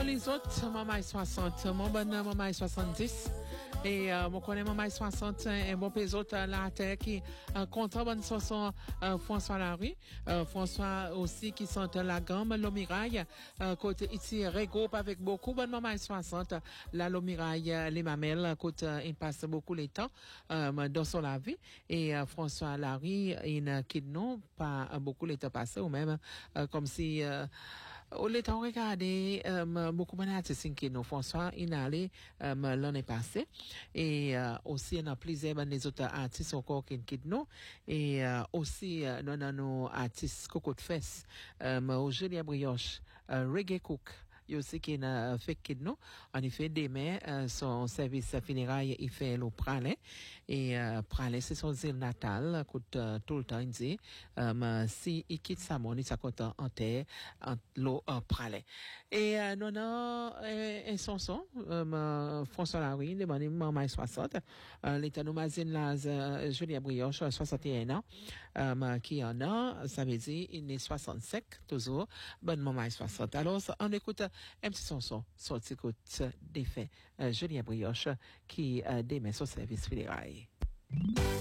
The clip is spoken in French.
les autres, maman est 60, mon bon maman est 70. Et mon connaît maman est 60 et bon les autres la terre qui content bonne chanson François Larue, François aussi qui sont la gamme Lomirail côté ici regroupe avec beaucoup bonne maman est 60 la Lomirail les mamelles côté il passe beaucoup les temps dans son la vie et François Larue il kidnappe pas beaucoup les temps passé ou même comme si au temps regardé beaucoup de artistes qui nous François il allait l'année passée et aussi il y a plusieurs les autres artistes encore qui nous et aussi nos artistes Coco de Fesse Julia Brioche Reggae Cook il y a aussi qui a fait qu'il nous en effet demain son service funéraire il fait le pralé et pralé c'est son île natale coûte tout le temps il dit si il quitte sa monnaie ça compte en terre en l'eau pralé et non et son François Larue demandé maman 60 l'état nous mazine là Julia Brioche 61 ans qui en a ça veut dire il est 65 toujours bonne maman 60 alors on écoute un petit son sorti écoute des faits Julien Brioche qui démet son service funéraire.